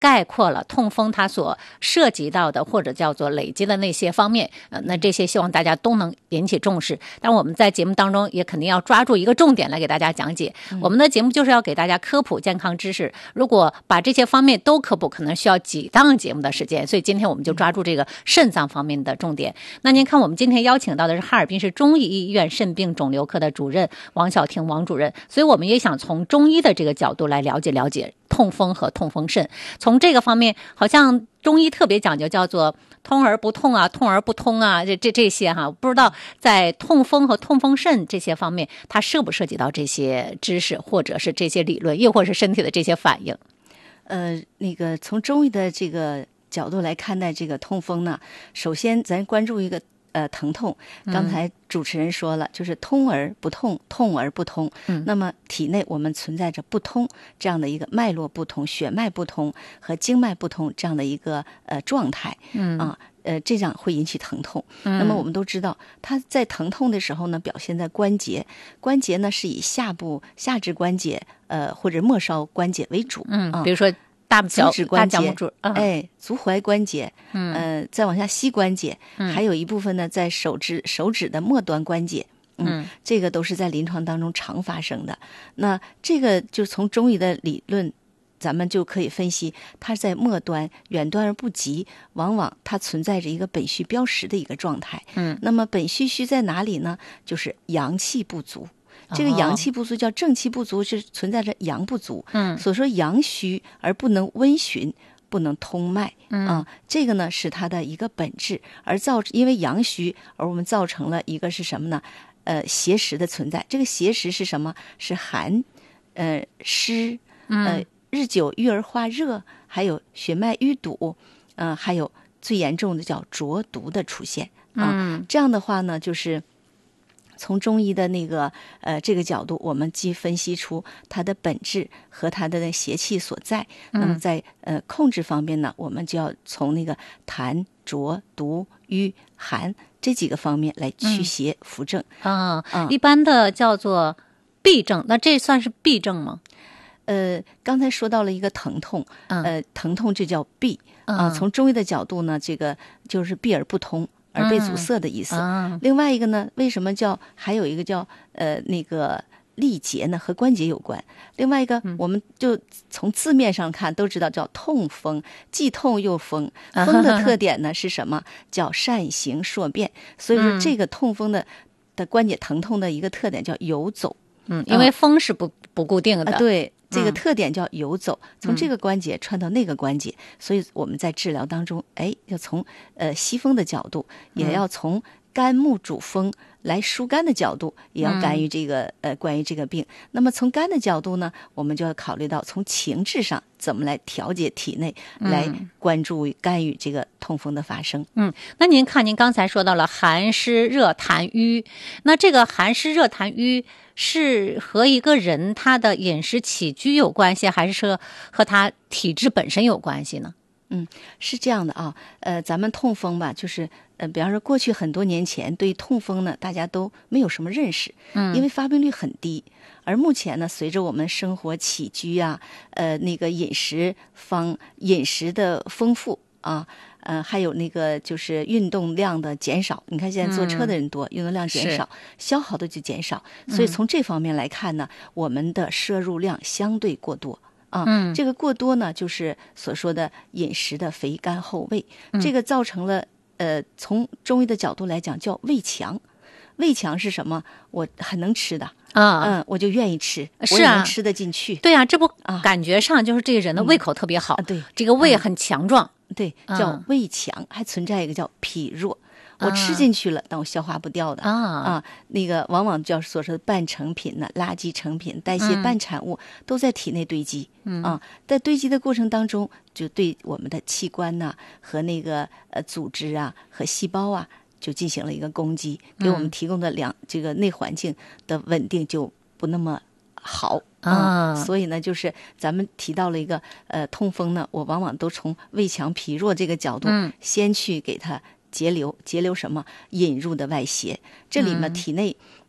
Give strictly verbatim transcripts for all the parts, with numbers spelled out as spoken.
概括了痛风它所涉及到的或者叫做累积的那些方面，呃，那这些希望大家都能引起重视。但我们在节目当中也肯定要抓住一个重点来给大家讲解。嗯、我们的节目就是要给大家科普健康知识，如果把这些方面都科普，可能需要几档节目的时间，所以今天我们就抓住这个肾脏方面的重点。那您看，我们今天邀请到的是哈尔滨市中医医院肾病肿瘤科的主任王晓婷王主任，所以我们也想从中医的这个角度来了解了解痛风和痛风肾。从这个方面，好像中医特别讲究叫做通而不痛啊，痛而不通啊，这这这些哈，不知道在痛风和痛风肾这些方面，它涉不涉及到这些知识，或者是这些理论，又或是身体的这些反应？ 呃，那个从中医的这个角度来看待这个痛风呢，首先咱关注一个呃疼痛。刚才主持人说了，嗯、就是通而不痛，痛而不通。嗯，那么体内我们存在着不通这样的一个脉络不通、血脉不通和经脉不通这样的一个呃状态。嗯啊。呃，这样会引起疼痛。嗯、那么我们都知道，它在疼痛的时候呢，表现在关节。关节呢是以下部下肢关节，呃或者末梢关节为主。 嗯，啊、比如说大脚趾关节、 大脚拇指，嗯、 哎，足踝关节，嗯，呃，再往下膝关节，嗯、还有一部分呢在手指手指的末端关节。嗯，这个都是在临床当中常发生的。那这个就从中医的理论，咱们就可以分析，它在末端远端而不及，往往它存在着一个本虚标实的一个状态。嗯，那么本虚虚在哪里呢？就是阳气不足。这个阳气不足叫正气不足，是存在着阳不足。嗯，所说阳虚而不能温循，不能通脉。嗯啊，这个呢是它的一个本质，而造因为阳虚而我们造成了一个是什么呢？呃，邪实的存在。这个邪实是什么？是寒，呃湿，呃。日久郁而化热，还有血脉淤堵，呃，还有最严重的叫浊毒的出现啊。嗯、这样的话呢，就是从中医的那个呃这个角度，我们既分析出它的本质和它的那邪气所在。嗯、那么在呃控制方面呢，我们就要从那个痰、浊、毒、瘀、寒这几个方面来驱邪扶正。 嗯、啊，啊一般的叫做痹症，那这算是痹症吗？ 呃，刚才说到了一个疼痛，呃，疼痛这叫痹啊、呃。从中医的角度呢，这个就是闭而不通，耳背阻塞的意思。嗯、另外一个呢，为什么叫还有一个叫呃那个力竭呢？和关节有关。另外一个，嗯、我们就从字面上看都知道叫痛风，既痛又风。风的特点呢是什么？叫善行硕变。所以说，这个痛风的的关节疼痛的一个特点叫游走。 嗯，因为风是不、嗯、不固定的。 啊、对。这个特点叫游走，从这个关节穿到那个关节，嗯、所以我们在治疗当中，哎，要从呃西风的角度，也要从肝木主风来疏肝的角度，也要干预这个、嗯、呃关于这个病。那么从肝的角度呢，我们就要考虑到从情志上怎么来调节体内，嗯、来关注干预这个痛风的发生。 嗯，那您看，您刚才说到了寒湿热痰瘀，那这个寒湿热痰瘀是和一个人他的饮食起居有关系，还是说和他体质本身有关系呢？ 嗯，是这样的啊，呃，咱们痛风吧，就是呃，比方说过去很多年前对痛风呢，大家都没有什么认识，嗯，因为发病率很低。而目前呢，随着我们生活起居啊，呃，那个饮食方饮食的丰富啊。呃，还有那个就是运动量的减少，你看现在坐车的人多，嗯、运动量减少，消耗的就减少，所以从这方面来看呢，嗯、我们的摄入量相对过多啊。嗯、这个过多呢，就是所说的饮食的肥甘厚味，嗯、这个造成了呃，从中医的角度来讲叫胃强。胃强是什么？我很能吃的。啊，嗯，我就愿意吃， 是啊， 我也能吃得进去。 对啊，这不感觉上就是这个人的胃口特别好， 嗯啊、对， 这个胃很强壮。 嗯对，叫胃强，嗯、还存在一个叫脾弱。我吃进去了，啊、但我消化不掉的啊啊，那个往往叫所说的半成品呢，垃圾成品、代谢半产物、嗯、都在体内堆积。嗯啊，在堆积的过程当中，就对我们的器官呐、啊、和那个呃组织啊和细胞啊，就进行了一个攻击，给我们提供的两、嗯、这个内环境的稳定就不那么好。啊、嗯，所以呢，就是咱们提到了一个呃痛风呢，我往往都从胃强脾弱这个角度，嗯、先去给它截流，截流什么引入的外邪。这里面体内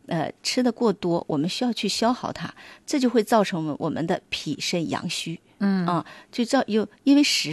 呃吃的过多，我们需要去消耗它，这就会造成我们的脾肾阳虚。 嗯啊，就造有因为食